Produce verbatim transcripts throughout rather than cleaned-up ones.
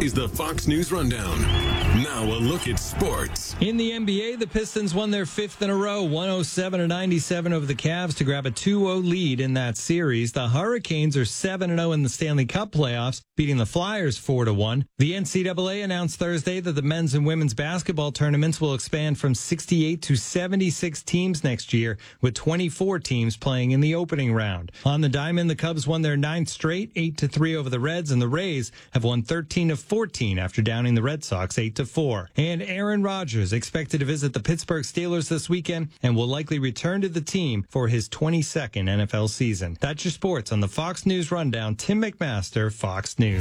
is the Fox News Rundown. Now a look at sports. In the N B A, the Pistons won their fifth in a row, one oh seven to ninety-seven over the Cavs to grab a two oh lead in that series. The Hurricanes are seven and oh in the Stanley Cup playoffs, beating the Flyers four to one. The N C double A announced Thursday that the men's and women's basketball tournaments will expand from sixty-eight to seventy-six teams next year, with twenty-four teams playing in the opening round. On the diamond, the Cubs won their ninth straight, eight to three over the Reds, and the Rays have won thirteen of fourteen after downing the Red Sox eight to four. And Aaron Rodgers expected to visit the Pittsburgh Steelers this weekend and will likely return to the team for his twenty-second N F L season. That's your sports on the Fox News Rundown. Tim McMaster, Fox News.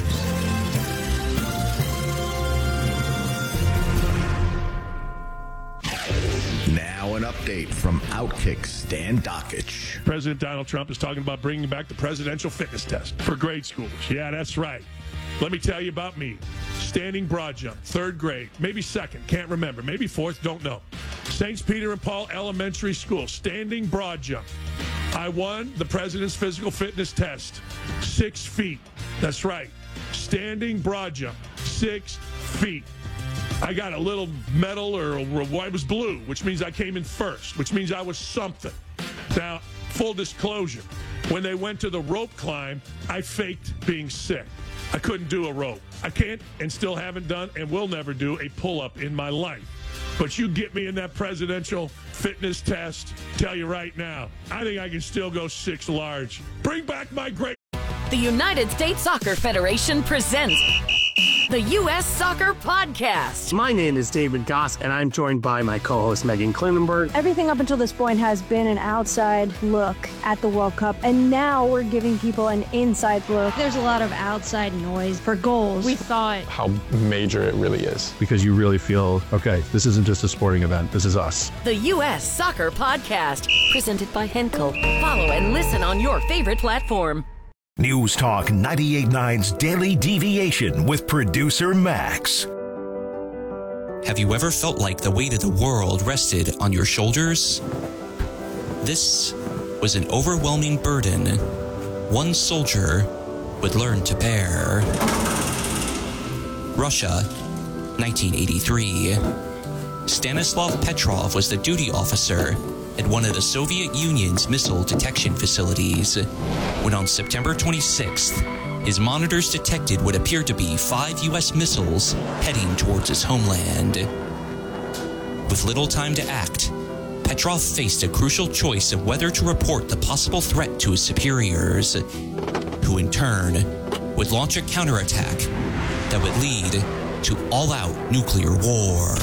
Now an update from Outkick Stan Dockich. President Donald Trump is talking about bringing back the presidential fitness test for grade schoolers. Yeah, that's right. Let me tell you about me. Standing broad jump, third grade, maybe second, can't remember, maybe fourth, don't know. Saints Peter and Paul Elementary School, standing broad jump. I won the president's physical fitness test, six feet. That's right, standing broad jump, six feet. I got a little medal, or it was blue, which means I came in first, which means I was something. Now, full disclosure, when they went to the rope climb, I faked being sick. I couldn't do a rope. I can't and still haven't done and will never do a pull-up in my life. But you get me in that presidential fitness test, tell you right now, I think I can still go six large. Bring back my great... The United States Soccer Federation presents the U S Soccer Podcast. My name is David Goss, and I'm joined by my co-host Megan Klinenberg. Everything up until this point has been an outside look at the World Cup, and now we're giving people an inside look. There's a lot of outside noise for goals. We thought how major it really is. Because you really feel, okay, this isn't just a sporting event, this is us. The U S Soccer Podcast, presented by Henkel. Follow and listen on your favorite platform. News Talk ninety-eight point nine's Daily Deviation with producer Max. Have you ever felt like the weight of the world rested on your shoulders? This was an overwhelming burden one soldier would learn to bear. Russia, nineteen eighty-three. Stanislav Petrov was the duty officer at one of the Soviet Union's missile detection facilities when on September twenty-sixth, his monitors detected what appeared to be five U S missiles heading towards his homeland. With little time to act, Petrov faced a crucial choice of whether to report the possible threat to his superiors, who in turn would launch a counterattack that would lead to all-out nuclear war.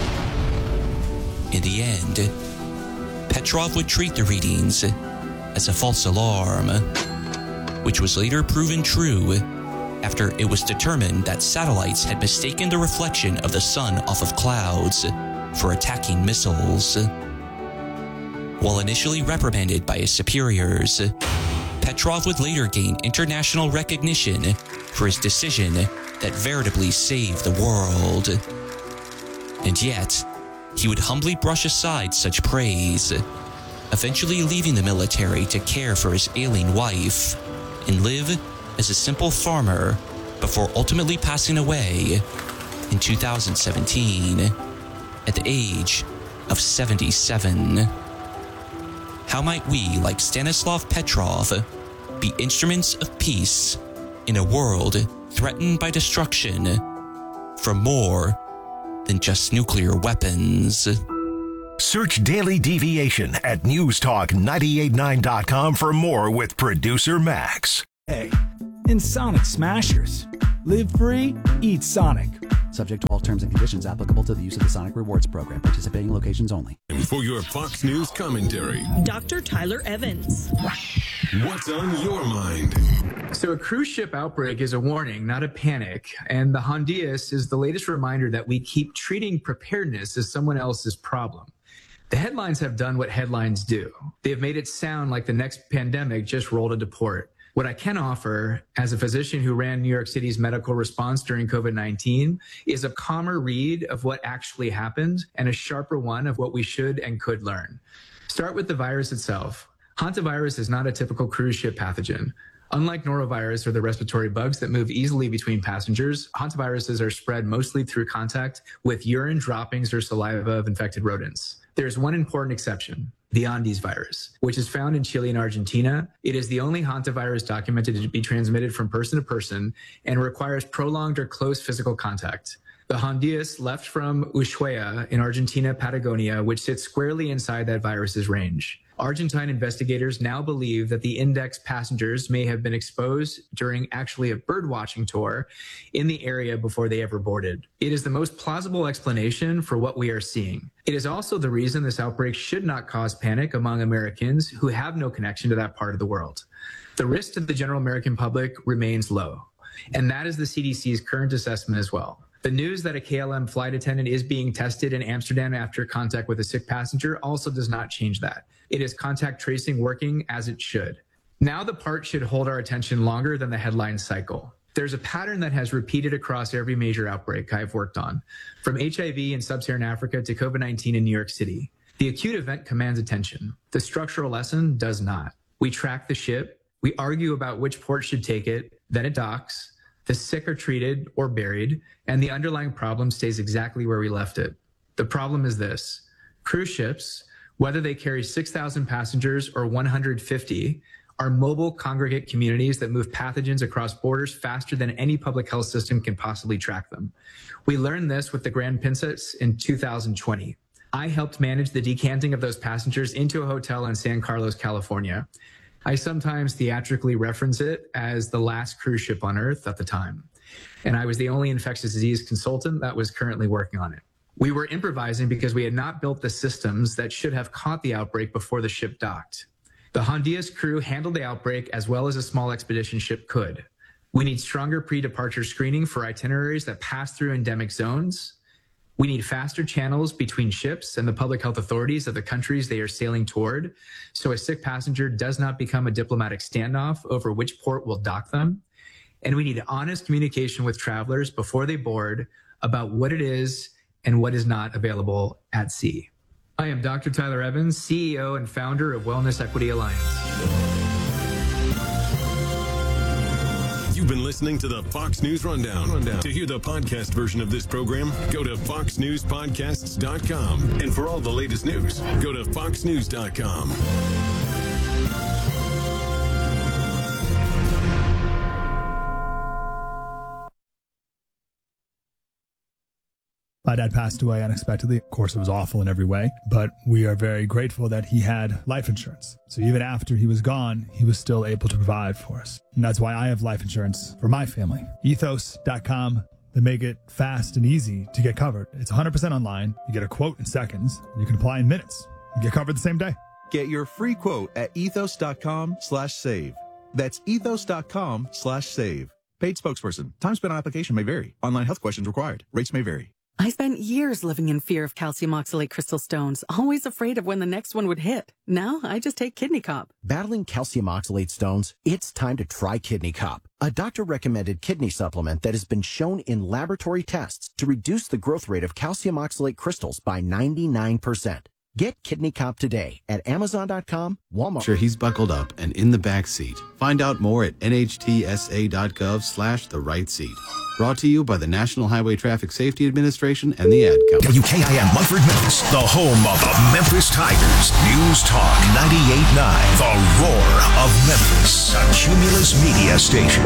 In the end, Petrov would treat the readings as a false alarm, which was later proven true after it was determined that satellites had mistaken the reflection of the sun off of clouds for attacking missiles. While initially reprimanded by his superiors, Petrov would later gain international recognition for his decision that veritably saved the world. And yet, he would humbly brush aside such praise, eventually leaving the military to care for his ailing wife and live as a simple farmer before ultimately passing away in two thousand seventeen at the age of seventy-seven. How might we, like Stanislav Petrov, be instruments of peace in a world threatened by destruction from more than just nuclear weapons? Search Daily Deviation at news talk nine eight nine dot com for more with producer Max. Hey, in Sonic Smashers, live free, eat Sonic. Subject to all terms and conditions applicable to the use of the Sonic Rewards program. Participating locations only. For your Fox News commentary, Doctor Tyler Evans. What's on your mind? So a cruise ship outbreak is a warning, not a panic. And the Hondias is the latest reminder that we keep treating preparedness as someone else's problem. The headlines have done what headlines do. They have made it sound like the next pandemic just rolled into port. What I can offer as a physician who ran New York City's medical response during COVID nineteen is a calmer read of what actually happened and a sharper one of what we should and could learn. Start with the virus itself. Hantavirus is not a typical cruise ship pathogen. Unlike norovirus or the respiratory bugs that move easily between passengers, hantaviruses are spread mostly through contact with urine droppings or saliva of infected rodents. There's one important exception, the Andes virus, which is found in Chile and Argentina. It is the only hantavirus documented to be transmitted from person to person and requires prolonged or close physical contact. The Hondias left from Ushuaia in Argentina, Patagonia, which sits squarely inside that virus's range. Argentine investigators now believe that the index passengers may have been exposed during actually a bird-watching tour in the area before they ever boarded. It is the most plausible explanation for what we are seeing. It is also the reason this outbreak should not cause panic among Americans who have no connection to that part of the world. The risk to the general American public remains low, and that is the C D C's current assessment as well. The news that a K L M flight attendant is being tested in Amsterdam after contact with a sick passenger also does not change that. It is contact tracing working as it should. Now the part should hold our attention longer than the headline cycle. There's a pattern that has repeated across every major outbreak I've worked on, from H I V in sub-Saharan Africa to COVID nineteen in New York City. The acute event commands attention. The structural lesson does not. We track the ship, we argue about which port should take it, then it docks, the sick are treated or buried, and the underlying problem stays exactly where we left it. The problem is this: cruise ships, whether they carry six thousand passengers or one hundred fifty, are mobile congregate communities that move pathogens across borders faster than any public health system can possibly track them. We learned this with the Grand Princess in two thousand twenty. I helped manage the decanting of those passengers into a hotel in San Carlos, California. I sometimes theatrically reference it as the last cruise ship on Earth at the time. And I was the only infectious disease consultant that was currently working on it. We were improvising because we had not built the systems that should have caught the outbreak before the ship docked. The Hondias crew handled the outbreak as well as a small expedition ship could. We need stronger pre-departure screening for itineraries that pass through endemic zones. We need faster channels between ships and the public health authorities of the countries they are sailing toward, so a sick passenger does not become a diplomatic standoff over which port will dock them. And we need honest communication with travelers before they board about what it is and what is not available at sea. I am Doctor Tyler Evans, C E O and founder of Wellness Equity Alliance. You've been listening to the Fox News Rundown. Rundown. To hear the podcast version of this program, go to fox news podcasts dot com. And for all the latest news, go to fox news dot com. My dad passed away unexpectedly. Of course, it was awful in every way, but we are very grateful that he had life insurance. So even after he was gone, he was still able to provide for us. And that's why I have life insurance for my family. ethos dot com. They make it fast and easy to get covered. It's one hundred percent online. You get a quote in seconds, and you can apply in minutes. You get covered the same day. Get your free quote at ethos dot com slash save. That's ethos dot com slash save. Paid spokesperson. Time spent on application may vary. Online health questions required. Rates may vary. I spent years living in fear of calcium oxalate crystal stones, always afraid of when the next one would hit. Now I just take Kidney Cop. Battling calcium oxalate stones? It's time to try Kidney Cop, a doctor-recommended kidney supplement that has been shown in laboratory tests to reduce the growth rate of calcium oxalate crystals by ninety-nine percent. Get Kidney Cop today at amazon dot com, Walmart. Sure, he's buckled up and in the back seat. Find out more at N H T S A dot gov slash the right seat. Brought to you by the National Highway Traffic Safety Administration and the Ad Company. W K I M Munford, Memphis, the home of the Memphis Tigers. News Talk ninety-eight point nine, the roar of Memphis, a Cumulus media station.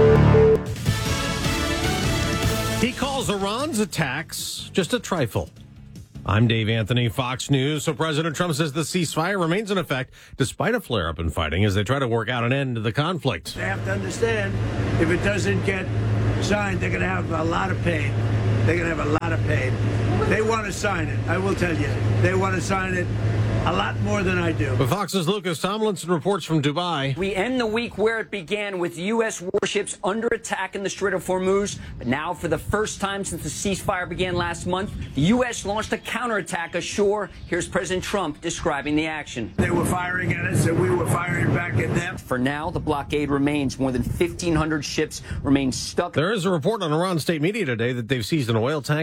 He calls Iran's attacks just a trifle. I'm Dave Anthony, Fox News. So President Trump says the ceasefire remains in effect despite a flare-up in fighting as they try to work out an end to the conflict. They have to understand if it doesn't get signed, they're going to have a lot of pain. They're going to have a lot of pain. They want to sign it. I will tell you. They want to sign it a lot more than I do. But Fox's Lucas Tomlinson reports from Dubai. We end the week where it began with U S warships under attack in the Strait of Hormuz. But now, for the first time since the ceasefire began last month, the U S launched a counterattack ashore. Here's President Trump describing the action. They were firing at us and we were firing back at them. For now, the blockade remains. More than fifteen hundred ships remain stuck. There is a report on Iran state media today that they've seized an oil tanker,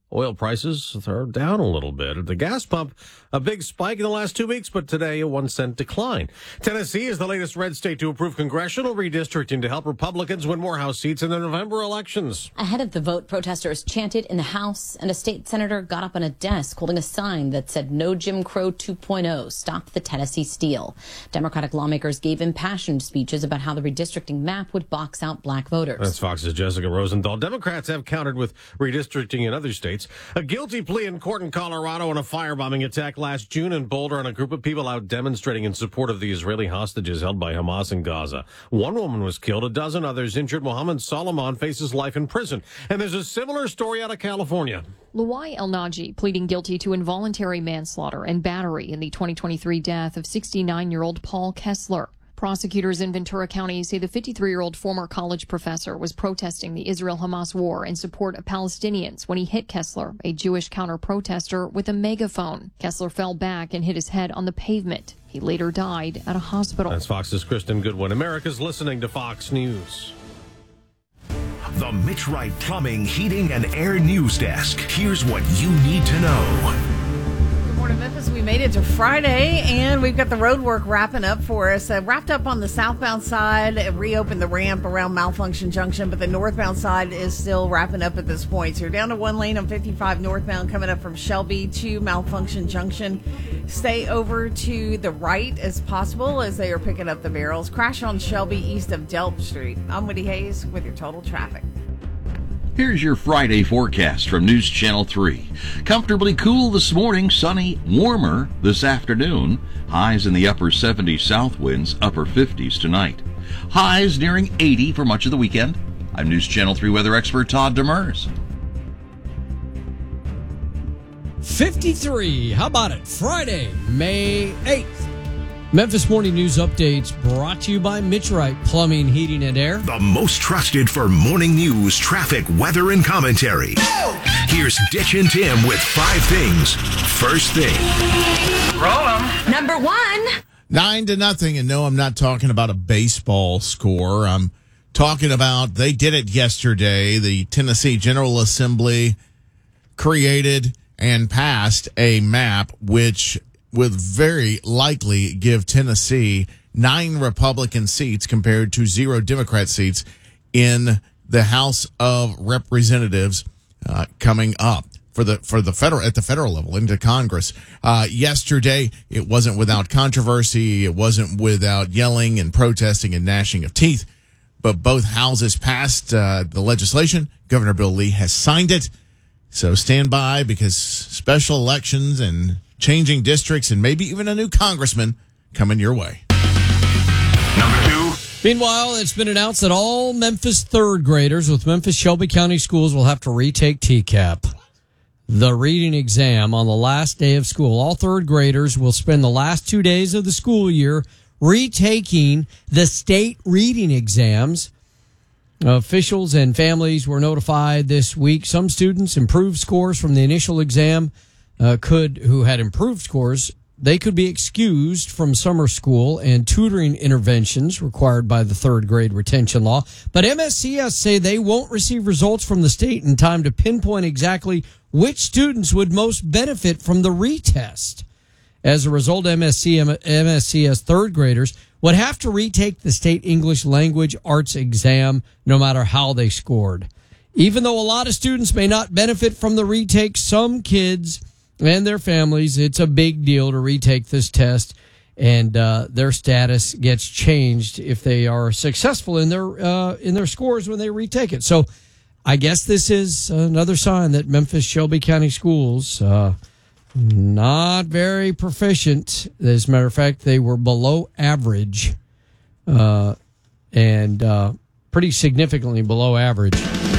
Oil prices are down a little bit. At the gas pump, a big spike in the last two weeks, but today a one cent decline. Tennessee is the latest red state to approve congressional redistricting to help Republicans win more House seats in the November elections. Ahead of the vote, protesters chanted in the House, and a state senator got up on a desk holding a sign that said "No Jim Crow two point oh, stop the Tennessee steal." Democratic lawmakers gave impassioned speeches about how the redistricting map would box out black voters. That's Fox's Jessica Rosenthal. Democrats have countered with redistricting in other states. A guilty plea in court in Colorado on a firebombing attack last June in Boulder on a group of people out demonstrating in support of the Israeli hostages held by Hamas in Gaza. One woman was killed, a dozen others injured. Mohammed Solomon faces life in prison. And there's a similar story out of California. Luai El-Naji pleading guilty to involuntary manslaughter and battery in the twenty twenty-three death of sixty-nine-year-old Paul Kessler. Prosecutors in Ventura County say the fifty-three-year-old former college professor was protesting the Israel-Hamas war in support of Palestinians when he hit Kessler, a Jewish counter-protester, with a megaphone. Kessler fell back and hit his head on the pavement. He later died at a hospital. That's Fox's Kristen Goodwin. America's listening to Fox News. The Mitch Wright Plumbing, Heating, and Air News Desk. Here's what you need to know. Morning, Memphis. We made it to Friday, and we've got the road work wrapping up for us. Uh, wrapped up on the southbound side, uh, reopened the ramp around Malfunction Junction, but the northbound side is still wrapping up at this point. So you're down to one lane on fifty-five northbound coming up from Shelby to Malfunction Junction. Stay over to the right as possible as they are picking up the barrels. Crash on Shelby east of Delp Street. I'm Woody Hayes with your total traffic. Here's your Friday forecast from News Channel three. Comfortably cool this morning, sunny, warmer this afternoon. Highs in the upper seventies, south winds, upper fifties tonight. Highs nearing eighty for much of the weekend. I'm News Channel three weather expert Todd Demers. fifty-three. How about it? Friday, May eighth. Memphis Morning News Updates brought to you by Mitch Wright Plumbing, Heating, and Air. The most trusted for morning news, traffic, weather, and commentary. Here's Ditch and Tim with five things. First thing. Roll 'em. Number one. Nine to nothing. And no, I'm not talking about a baseball score. I'm talking about, they did it yesterday. The Tennessee General Assembly created and passed a map which would very likely give Tennessee nine Republican seats compared to zero Democrat seats in the House of Representatives uh, coming up for the for the federal at the federal level into Congress. Uh, yesterday, it wasn't without controversy. It wasn't without yelling and protesting and gnashing of teeth. But both houses passed uh, the legislation. Governor Bill Lee has signed it. So stand by, because special elections and changing districts and maybe even a new congressman coming your way. Number two. Meanwhile, it's been announced that all Memphis third graders with Memphis Shelby County Schools will have to retake T CAP, the reading exam, on the last day of school. All third graders will spend the last two days of the school year retaking the state reading exams. Officials and families were notified this week. Some students improved scores from the initial exam. Uh, could who had improved scores, they could be excused from summer school and tutoring interventions required by the third grade retention law. But M S C S say they won't receive results from the state in time to pinpoint exactly which students would most benefit from the retest. As a result, M S C, M S C S third graders would have to retake the state English language arts exam no matter how they scored. Even though a lot of students may not benefit from the retake, some kids and their families, it's a big deal to retake this test, and uh, their status gets changed if they are successful in their uh, in their scores when they retake it. So I guess this is another sign that Memphis Shelby County Schools uh, not very proficient. As a matter of fact, they were below average uh, and uh, pretty significantly below average.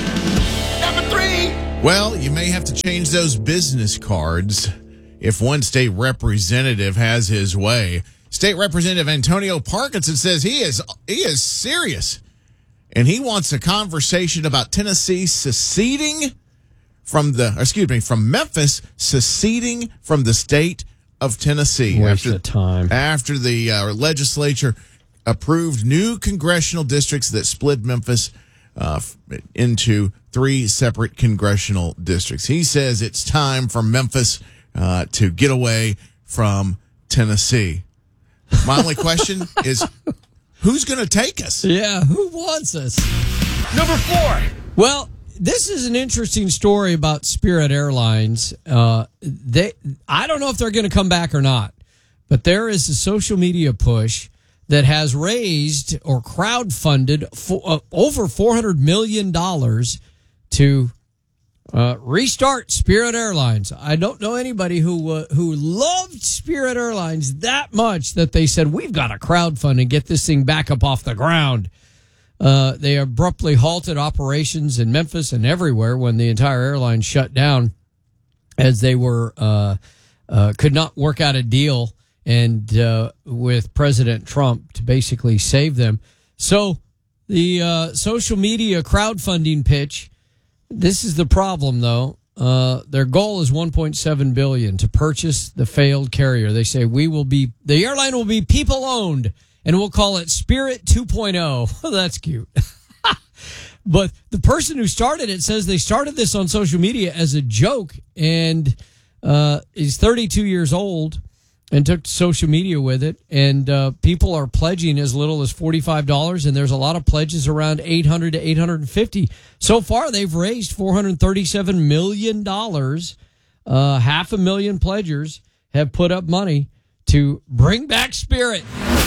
Well, you may have to change those business cards if one state representative has his way. State Representative Antonio Parkinson says he is he is serious, and he wants a conversation about Tennessee seceding from the, excuse me, from Memphis seceding from the state of Tennessee. Waste after of time. After the uh, legislature approved new congressional districts that split Memphis uh, into three separate congressional districts. He says it's time for Memphis uh, to get away from Tennessee. My only question is, who's going to take us? Yeah, who wants us? Number four. Well, this is an interesting story about Spirit Airlines. Uh, they, I don't know if they're going to come back or not, but there is a social media push that has raised or crowdfunded for, uh, over four hundred million dollars to uh, restart Spirit Airlines. I don't know anybody who uh, who loved Spirit Airlines that much that they said, we've got to crowdfund and get this thing back up off the ground. Uh, they abruptly halted operations in Memphis and everywhere when the entire airline shut down, as they were uh, uh, could not work out a deal and uh, with President Trump to basically save them. So the uh, social media crowdfunding pitch, this is the problem, though. Uh, their goal is one point seven billion dollars to purchase the failed carrier. They say we will be the airline will be people owned, and we'll call it Spirit two point oh. That's cute. But the person who started it says they started this on social media as a joke, and uh, he's thirty-two years old and took to social media with it. And uh, people are pledging as little as forty-five dollars, and there's a lot of pledges around eight hundred dollars to eight hundred fifty dollars. So far, they've raised four hundred thirty-seven million dollars. Uh, half a million pledgers have put up money to bring back Spirit.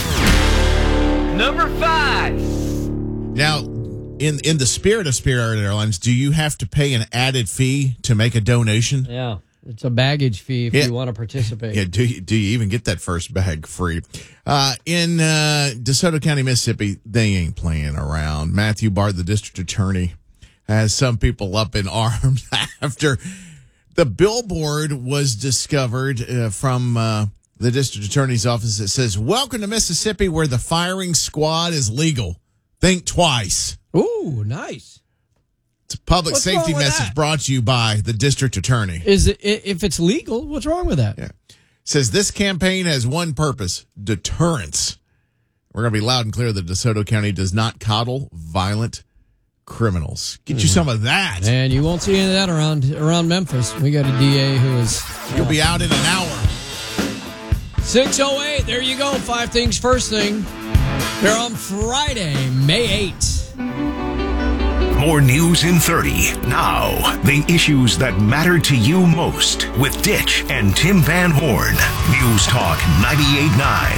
Number five. Now, in in the spirit of Spirit Airlines, do you have to pay an added fee to make a donation? Yeah, it's a baggage fee if Yeah. you want to participate. Yeah, do you, do you even get that first bag free? Uh, in uh, DeSoto County, Mississippi, they ain't playing around. Matthew Bard, the district attorney, has some people up in arms after the billboard was discovered uh, from uh, the district attorney's office that says, "Welcome to Mississippi, where the firing squad is legal. Think twice." Ooh, nice. It's a public What's safety wrong with message that? brought to you by the district attorney. Is it i- if it's legal? What's wrong with that? Yeah. Says this campaign has one purpose: deterrence. We're going to be loud and clear that DeSoto County does not coddle violent criminals. Get you some of that. And you won't see any of that around around Memphis. We got a D A who is. You'll be out in an hour. six oh eight. There you go. Five things first thing. They're on Friday, May eighth. More news in thirty. Now, the issues that matter to you most with Ditch and Tim Van Horn. News Talk ninety-eight point nine.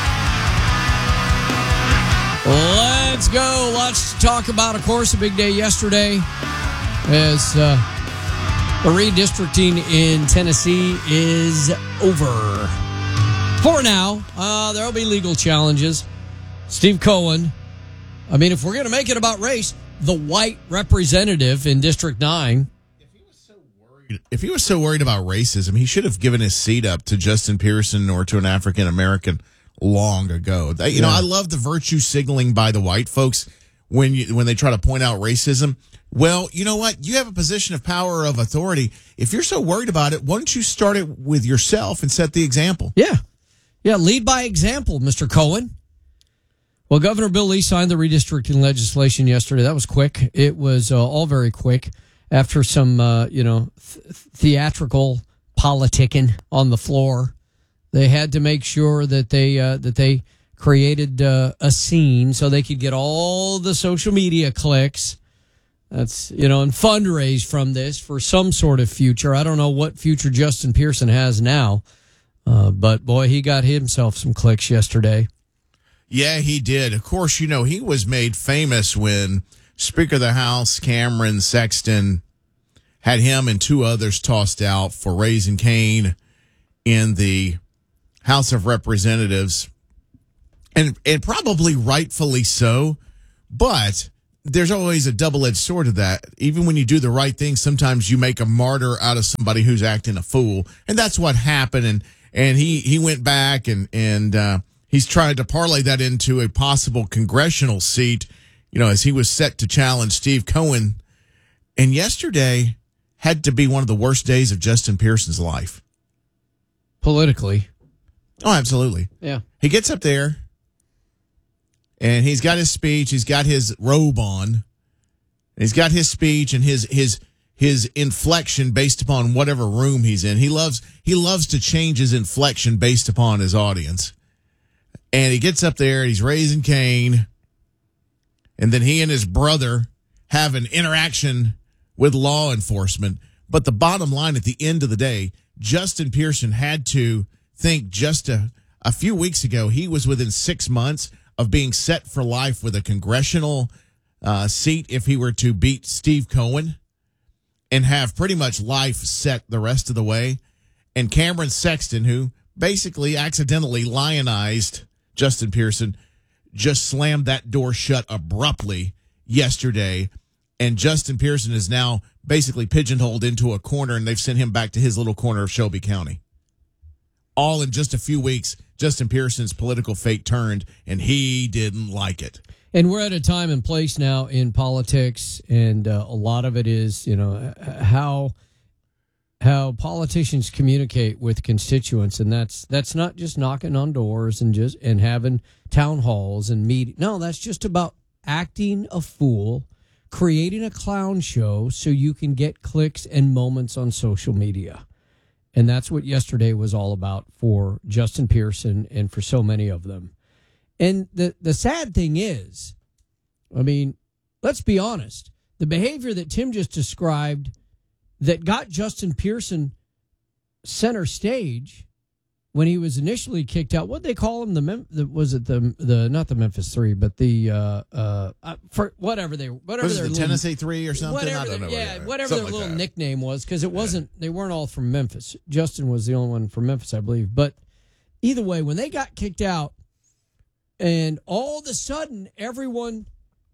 Let's go. Lots to talk about. Of course, a big day yesterday as uh, the redistricting in Tennessee is over. For now, uh, there will be legal challenges. Steve Cohen, I mean, if we're going to make it about race, the white representative in District nine. If he was so worried about racism, he should have given his seat up to Justin Pearson or to an African American long ago. They, you Yeah. know, I love the virtue signaling by the white folks when you when they try to point out racism. Well, you know what? You have a position of power, of authority. If you're so worried about it, why don't you start it with yourself and set the example? Yeah. Yeah, lead by example, Mister Cohen. Well, Governor Bill Lee signed the redistricting legislation yesterday. That was quick. It was uh, all very quick after some, uh, you know, th- theatrical politicking on the floor. They had to make sure that they uh, that they created uh, a scene so they could get all the social media clicks. That's, you know, and fundraise from this for some sort of future. I don't know what future Justin Pearson has now, uh, but boy, he got himself some clicks yesterday. Yeah, he did. Of course, you know, he was made famous when Speaker of the House, Cameron Sexton, had him and two others tossed out for raising Cain in the House of Representatives. And and probably rightfully so, but there's always a double-edged sword to that. Even when you do the right thing, sometimes you make a martyr out of somebody who's acting a fool. And that's what happened. And and he, he went back and, and uh, he's trying to parlay that into a possible congressional seat, you know, as he was set to challenge Steve Cohen. And yesterday had to be one of the worst days of Justin Pearson's life. Politically. Oh, absolutely. Yeah. He gets up there and he's got his speech. He's got his robe on He's got his speech and his his his inflection based upon whatever room he's in. He loves he loves to change his inflection based upon his audience. And he gets up there and he's raising Cain. And then he and his brother have an interaction with law enforcement. But the bottom line at the end of the day, Justin Pearson had to think just a, a few weeks ago, he was within six months of being set for life with a congressional uh, seat if he were to beat Steve Cohen and have pretty much life set the rest of the way. And Cameron Sexton, who basically accidentally lionized Justin Pearson, just slammed that door shut abruptly yesterday. And Justin Pearson is now basically pigeonholed into a corner, and they've sent him back to his little corner of Shelby County. All in just a few weeks, Justin Pearson's political fate turned, and he didn't like it. And we're at a time and place now in politics, and uh, a lot of it is, you know, how how politicians communicate with constituents, and that's that's not just knocking on doors and just and having town halls and meet. No, that's just about acting a fool, creating a clown show so you can get clicks and moments on social media. And that's what yesterday was all about for Justin Pearson and for so many of them. And the, the sad thing is, I mean, let's be honest, the behavior that Tim just described that got Justin Pearson center stage when he was initially kicked out, what they call him, the, Mem- the was it the the not the Memphis Three, but the uh, uh, for whatever they whatever was their it the little, Tennessee Three or something. Whatever I don't know. Their, yeah, whatever, whatever their like little that. nickname was, because it wasn't they weren't all from Memphis. Justin was the only one from Memphis, I believe. But either way, when they got kicked out, and all of a sudden everyone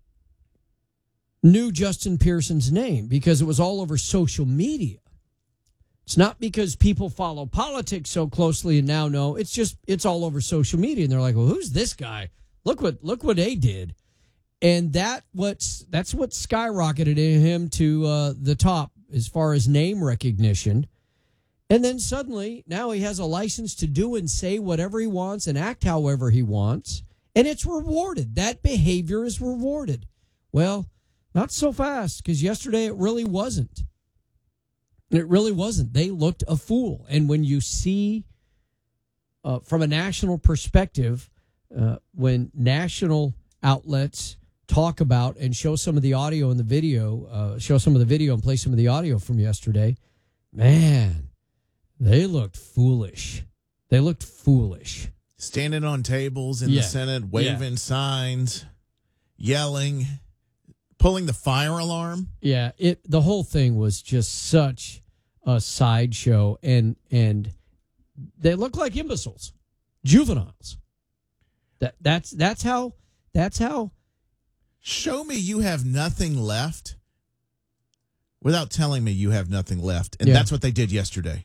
knew Justin Pearson's name because it was all over social media. It's not because people follow politics so closely and now know. It's just it's all over social media, and they're like, "Well, who's this guy? Look what look what they did," and that what's that's what skyrocketed him to uh, the top as far as name recognition. And then suddenly, now he has a license to do and say whatever he wants and act however he wants, and it's rewarded. That behavior is rewarded. Well, not so fast, because yesterday it really wasn't. It really wasn't. They looked a fool. And when you see, uh, from a national perspective, uh, when national outlets talk about and show some of the audio and the video, uh, show some of the video and play some of the audio from yesterday, man, they looked foolish. They looked foolish. Standing on tables in Yeah. the Senate, waving Yeah. signs, yelling, pulling the fire alarm. Yeah, it the whole thing was just such a sideshow, and and they look like imbeciles, juveniles. That that's that's how that's how. Show me you have nothing left without telling me you have nothing left, and Yeah. that's what they did yesterday.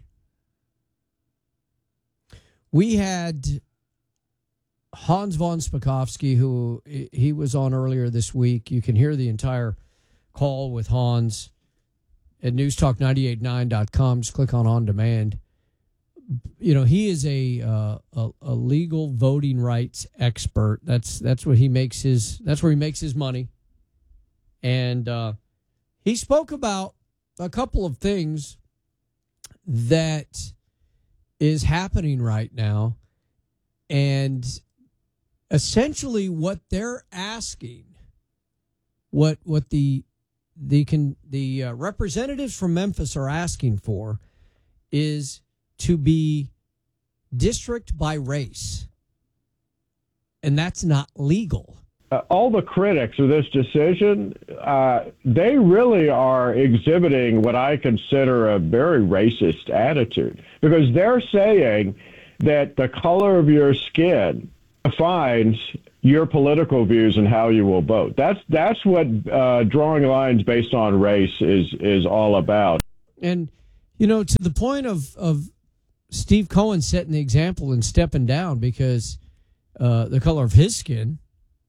We had Hans von Spakovsky, who he was on earlier this week. You can hear the entire call with Hans at news talk nine eight nine dot com. Just click on On Demand. You know, he is a, uh, a a legal voting rights expert. That's that's what he makes his. That's where he makes his money. And uh, he spoke about a couple of things that is happening right now, and essentially what they're asking, what what the the can the uh, representatives from Memphis are asking for, is to be district by race, and that's not legal. Uh, all the critics of this decision, uh, they really are exhibiting what I consider a very racist attitude, because they're saying that the color of your skin defines your political views and how you will vote. That's that's what uh, drawing lines based on race is is all about. And, you know, to the point of, of Steve Cohen setting the example and stepping down because uh, the color of his skin,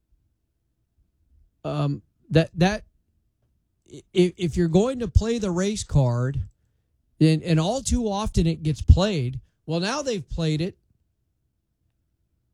um, that that if, if you're going to play the race card, and, and all too often it gets played, well, now they've played it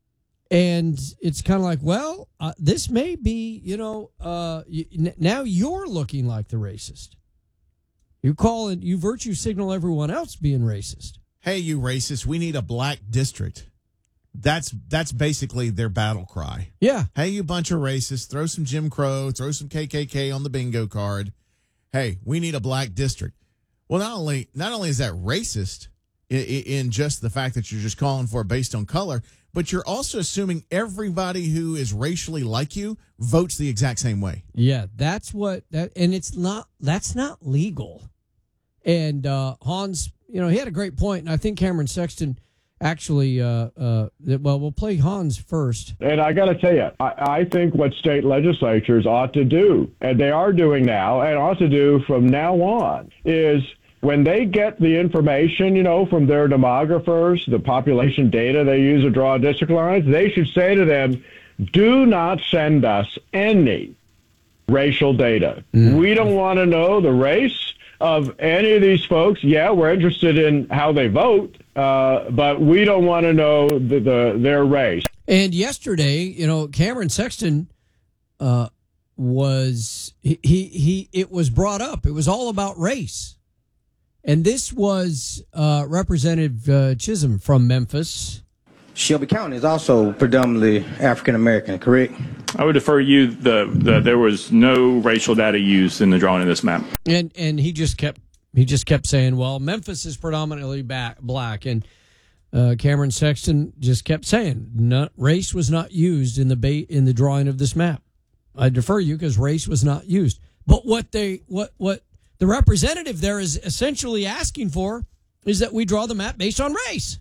And it's kind of like, well, uh, this may be, you know, uh, you, n- now you're looking like the racist. You call it, you virtue signal everyone else being racist. Hey, you racist, we need a black district. That's that's basically their battle cry. Yeah. Hey, you bunch of racists, throw some Jim Crow, throw some K K K on the bingo card. Hey, we need a black district. Well, not only not only is that racist in, in just the fact that you're just calling for it based on color, but you're also assuming everybody who is racially like you votes the exact same way. Yeah, that's what that, and it's not, that's not legal. And uh, Hans, you know, he had a great point, and I think Cameron Sexton actually, uh, uh, well, we'll play Hans first. And I got to tell you, I, I think what state legislatures ought to do, and they are doing now, and ought to do from now on, is when they get the information, you know, from their demographers, the population data they use to draw district lines, they should say to them, do not send us any racial data. Mm. We don't want to know the race of any of these folks. Yeah, we're interested in how they vote, uh, but we don't want to know the, the their race. And yesterday, you know, Cameron Sexton uh, was, he, he, he, it was brought up. It was all about race. And this was uh, Representative uh, Chisholm from Memphis. Shelby County is also predominantly African American, correct? I would defer you. The, the there was no racial data used in the drawing of this map. And and he just kept he just kept saying, well, Memphis is predominantly back, black, and uh, Cameron Sexton just kept saying, no, race was not used in the ba- in the drawing of this map. I defer you because race was not used. But what they what what the representative there is essentially asking for is that we draw the map based on race.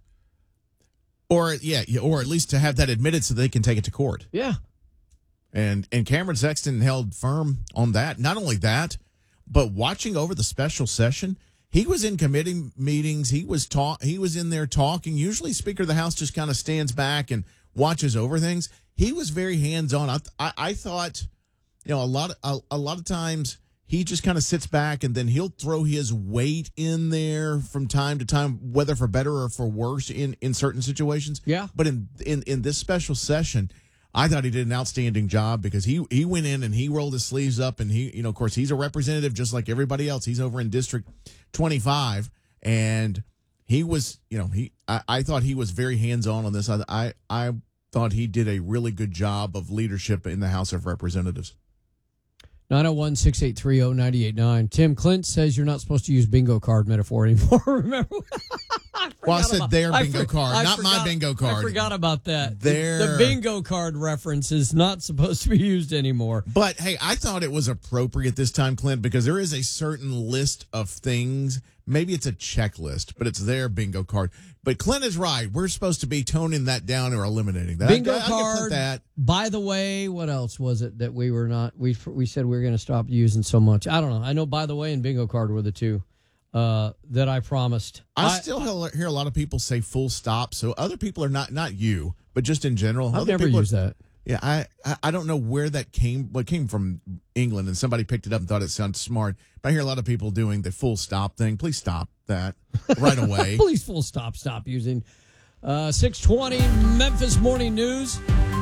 Or, yeah, or at least to have that admitted so they can take it to court. Yeah. And and Cameron Sexton held firm on that. Not only that, but watching over the special session, he was in committee meetings. He was talk. He was in there talking. Usually Speaker of the House just kind of stands back and watches over things. He was very hands-on. I, I, I thought, you know, a lot of, a, a lot of times he just kind of sits back and then he'll throw his weight in there from time to time, whether for better or for worse in, in certain situations. Yeah. But in, in, in this special session, I thought he did an outstanding job because he, he went in and he rolled his sleeves up and he, you know, of course, he's a representative just like everybody else. He's over in District twenty-five and he was, you know, he, I, I thought he was very hands-on on this. I, I, I thought he did a really good job of leadership in the House of Representatives. nine oh one, six eight three, oh nine eight nine. Tim Clint says you're not supposed to use bingo card metaphor anymore. Remember? I well, I said about, their I bingo for, card, I not forgot, my bingo card. I forgot about that. Their... The, the bingo card reference is not supposed to be used anymore. But, hey, I thought it was appropriate this time, Clint, because there is a certain list of things. Maybe it's a checklist, but it's their bingo card. But Clint is right. We're supposed to be toning that down or eliminating that. Bingo I, I, card. I that. By the way, what else was it that we were not? We we said we were going to stop using so much. I don't know. I know. By the way, and bingo card were the two uh, that I promised. I, I still hear a lot of people say full stop. So other people are not not you, but just in general. I've other never people used are, that. Yeah, I, I I don't know where that came. What came from England, and somebody picked it up and thought it sounded smart. But I hear a lot of people doing the full stop thing. Please stop that right away. Please full stop. Stop using. Uh, six twenty Memphis Morning News.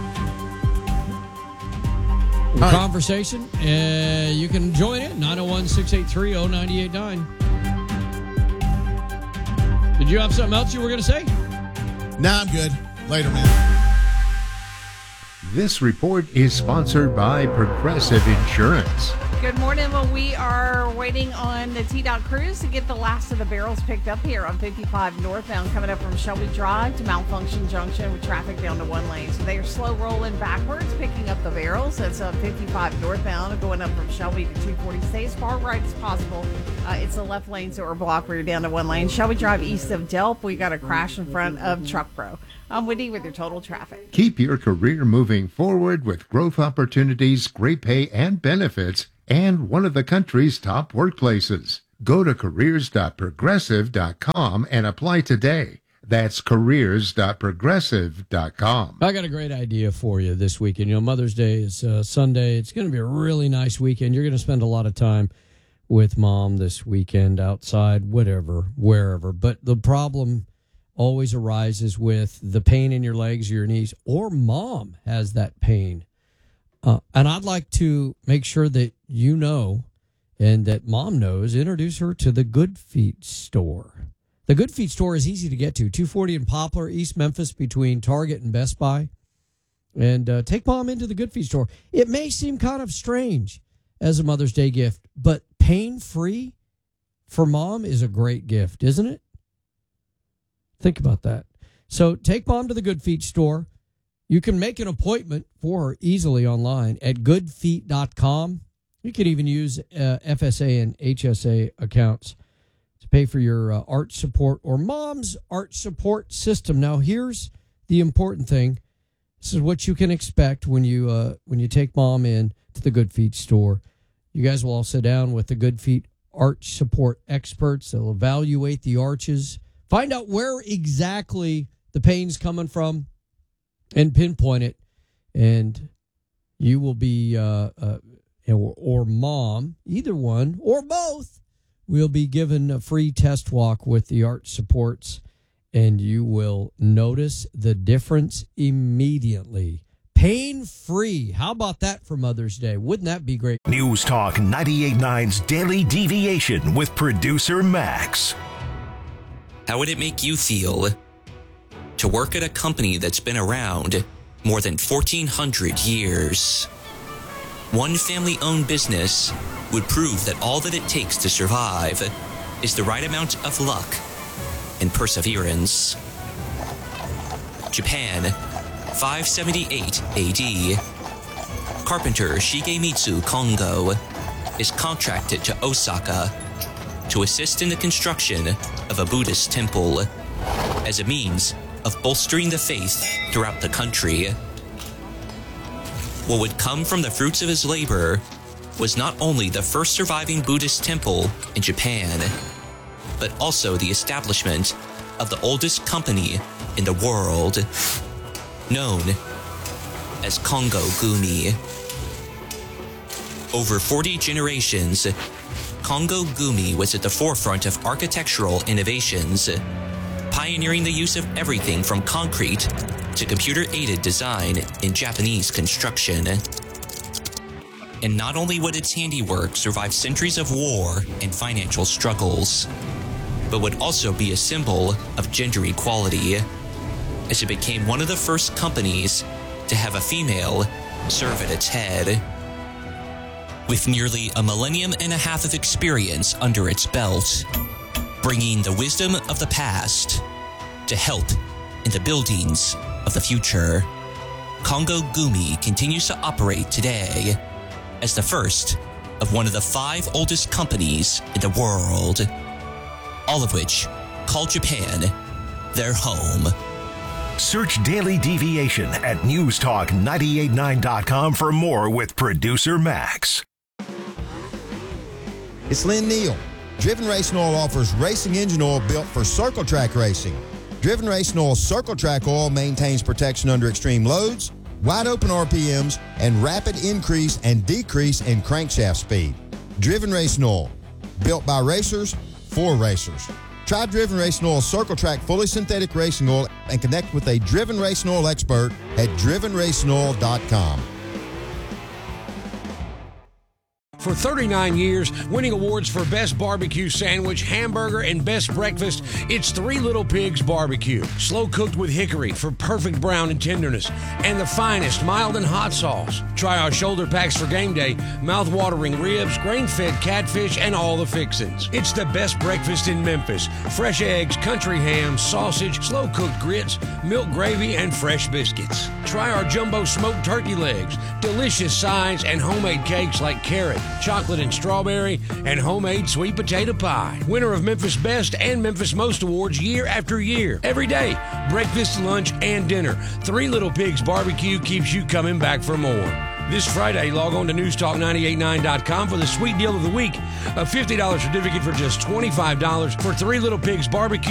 Right. Conversation. Uh, you can join it. nine oh one, six eight three, oh nine eight nine. Did you have something else you were going to say? Nah, I'm good. Later, man. This report is sponsored by Progressive Insurance. Good morning. Well, we are waiting on the T-Dot crews to get the last of the barrels picked up here on fifty-five northbound, coming up from Shelby Drive to Malfunction Junction with traffic down to one lane. So they are slow rolling backwards, picking up the barrels. That's uh, fifty-five northbound, going up from Shelby to two forty. Stay as far right as possible. Uh, it's the left lanes that were blocked where you're down to one lane. Shelby Drive east of Delp, we got a crash in front of Truck Pro. I'm Wendy with your total traffic. Keep your career moving forward with growth opportunities, great pay and benefits, and one of the country's top workplaces. Go to careers dot progressive dot com and apply today. That's careers dot progressive dot com. I got a great idea for you this weekend. You know, Mother's Day is uh, Sunday. It's going to be a really nice weekend. You're going to spend a lot of time with Mom this weekend, outside, whatever, wherever. But the problem always arises with the pain in your legs or your knees, or mom has that pain. Uh, and I'd like to make sure that you know and that mom knows, introduce her to the Good Feet store. The Good Feet store is easy to get to, two forty in Poplar, East Memphis, between Target and Best Buy. And uh, take mom into the Good Feet store. It may seem kind of strange as a Mother's Day gift, but pain-free for mom is a great gift, isn't it? Think about that. So take mom to the Good Feet store. You can make an appointment for her easily online at good feet dot com. You can even use uh, F S A and H S A accounts to pay for your uh, arch support or mom's arch support system. Now, here's the important thing. This is what you can expect when you uh, when you take mom in to the Good Feet store. You guys will all sit down with the Good Feet arch support experts. They'll evaluate the arches, find out where exactly the pain's coming from, and pinpoint it. And you will be, uh, uh, or, or mom, either one, or both, will be given a free test walk with the arch supports, and you will notice the difference immediately. Pain-free. How about that for Mother's Day? Wouldn't that be great? News Talk ninety-eight point nine's Daily Deviation with producer Max. How would it make you feel to work at a company that's been around more than fourteen hundred years? One family-owned business would prove that all that it takes to survive is the right amount of luck and perseverance. Japan, five seventy-eight A D. Carpenter Shigemitsu Kongo is contracted to Osaka to assist in the construction of a Buddhist temple as a means of bolstering the faith throughout the country. What would come from the fruits of his labor was not only the first surviving Buddhist temple in Japan, but also the establishment of the oldest company in the world, known as Kongo Gumi. Over forty generations, Kongo Gumi was at the forefront of architectural innovations, pioneering the use of everything from concrete to computer-aided design in Japanese construction. And not only would its handiwork survive centuries of war and financial struggles, but would also be a symbol of gender equality, as it became one of the first companies to have a female serve at its head. With nearly a millennium and a half of experience under its belt, bringing the wisdom of the past to help in the buildings of the future, Kongo Gumi continues to operate today as the first of one of the five oldest companies in the world, all of which call Japan their home. Search Daily Deviation at news talk nine eight nine dot com for more with producer Max. It's Lynn Neal. Driven Racing Oil offers racing engine oil built for circle track racing. Driven Racing Oil Circle Track Oil maintains protection under extreme loads, wide open R P Ms, and rapid increase and decrease in crankshaft speed. Driven Racing Oil, built by racers for racers. Try Driven Racing Oil Circle Track Fully Synthetic Racing Oil and connect with a Driven Racing Oil expert at driven racing oil dot com. For thirty-nine years, winning awards for Best Barbecue Sandwich, Hamburger, and Best Breakfast, it's Three Little Pigs Barbecue. Slow cooked with hickory for perfect brown and tenderness, and the finest mild and hot sauce. Try our shoulder packs for game day, mouth-watering ribs, grain-fed catfish, and all the fixins. It's the best breakfast in Memphis. Fresh eggs, country ham, sausage, slow-cooked grits, milk gravy, and fresh biscuits. Try our jumbo smoked turkey legs, delicious sides, and homemade cakes like carrot, chocolate and strawberry, and homemade sweet potato pie. Winner of Memphis Best and Memphis Most Awards year after year. Every day, breakfast, lunch, and dinner. Three Little Pigs Barbecue keeps you coming back for more. This Friday, log on to news talk nine eight nine dot com for the sweet deal of the week. A fifty dollars certificate for just twenty-five dollars for Three Little Pigs Barbecue.